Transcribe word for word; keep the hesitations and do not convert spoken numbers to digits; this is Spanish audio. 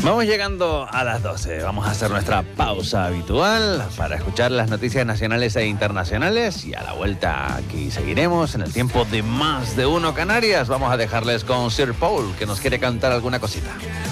Vamos llegando a las doce. Vamos a hacer nuestra pausa habitual para escuchar las noticias nacionales e internacionales. Y a la vuelta aquí seguiremos en el tiempo de Más de Uno Canarias. Vamos a dejarles con Sir Paul, que nos quiere cantar alguna cosita.